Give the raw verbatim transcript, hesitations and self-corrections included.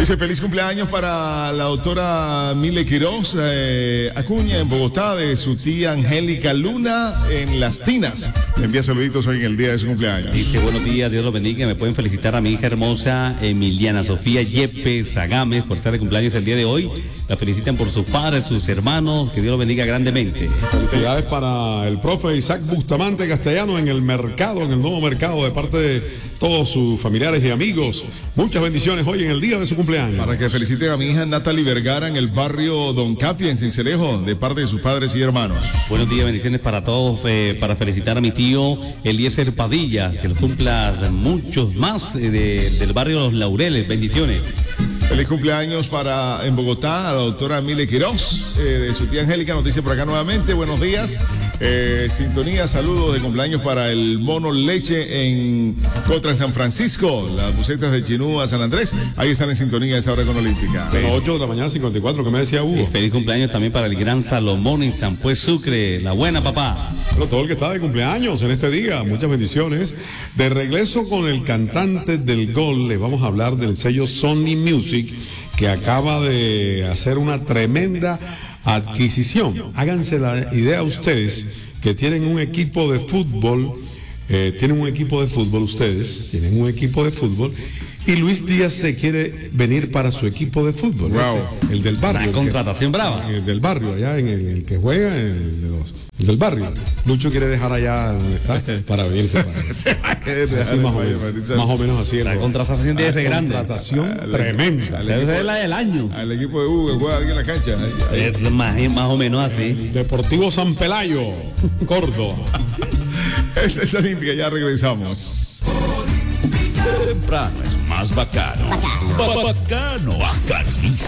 Dice feliz cumpleaños para la doctora Mile Quiroz eh, Acuña en Bogotá, de su tía Angélica Luna en Las Tinas. Le envía saluditos hoy en el día de su cumpleaños. Dice buenos días, Dios los bendiga. Me pueden felicitar a mi hija hermosa Emiliana Sofía Yepes Agame por estar de cumpleaños el día de hoy. La felicitan por sus padres, sus hermanos. Que Dios los bendiga grandemente. Felicidades para el profe Isaac Bustamante Castellano en el mercado, en el nuevo mercado, de parte de todos sus familiares y amigos. Muchas bendiciones hoy en el día de su cumpleaños. Para que feliciten a mi hija Natalie Vergara en el barrio Don Capi, en Cincelejo, de parte de sus padres y hermanos. Buenos días, bendiciones para todos, eh, para felicitar a mi tío Eliezer Padilla, que lo cumplas muchos más eh, de, del barrio Los Laureles. Bendiciones. Feliz cumpleaños para en Bogotá a la doctora Mile Quiroz, eh, de su tía Angélica, nos dice por acá nuevamente, buenos días, eh, sintonía, saludos de cumpleaños para el Mono Leche en Cotra, en San Francisco, las bucetas de Chinú a San Andrés, ahí están en sintonía a esa hora con Olímpica. De las ocho de la mañana, cincuenta y cuatro, que me decía Hugo. Sí, feliz cumpleaños también para el gran Salomón en San Pues Sucre, la buena papá. Bueno, todo el que está de cumpleaños en este día, muchas bendiciones. De regreso con el cantante del gol, les vamos a hablar del sello Sony Music, que acaba de hacer una tremenda adquisición. Háganse la idea ustedes que tienen un equipo de fútbol, eh, tienen un equipo de fútbol ustedes, tienen un equipo de fútbol, y Luis Díaz se quiere venir para su equipo de fútbol, wow. ese, el del barrio. Una contratación que, brava. El del barrio, allá en el, el que juega, el, de los, el del barrio. Lucho quiere dejar allá donde está para venirse para allá. Así más, o menos, más o menos así. La contratación de ese grande. Contratación tremenda. Esa es la del año. Al equipo de Hugo que juega aquí en la cancha. Ahí, ahí. Es más, más o menos así. Deportivo San Pelayo, Córdoba. Esta es Olímpica, ya regresamos. Temprano es más bacano. Bacano, bacano, bacanísimo.